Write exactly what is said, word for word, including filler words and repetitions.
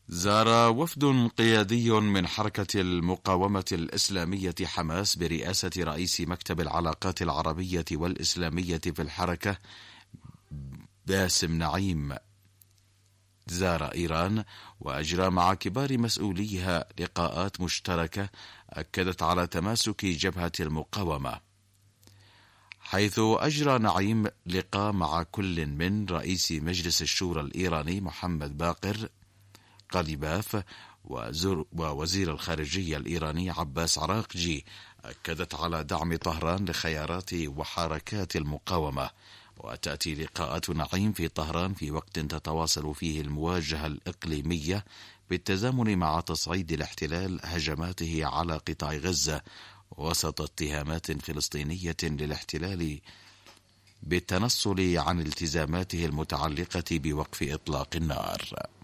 زار وفد قيادي من حركة المقاومة الإسلامية حماس برئاسة رئيس مكتب العلاقات العربية والإسلامية في الحركة باسم نعيم زار إيران وأجرى مع كبار مسؤوليها لقاءات مشتركة أكدت على تماسك جبهة المقاومة، حيث أجرى نعيم لقاء مع كل من رئيس مجلس الشورى الإيراني محمد باقر قليباف ووزير الخارجية الإيراني عباس عراقجي، أكدت على دعم طهران لخيارات وحركات المقاومة. وتأتي لقاءات نعيم في طهران في وقت تتواصل فيه المواجهة الإقليمية بالتزامن مع تصعيد الاحتلال هجماته على قطاع غزة وسط اتهامات فلسطينية للاحتلال بالتنصل عن التزاماته المتعلقة بوقف إطلاق النار.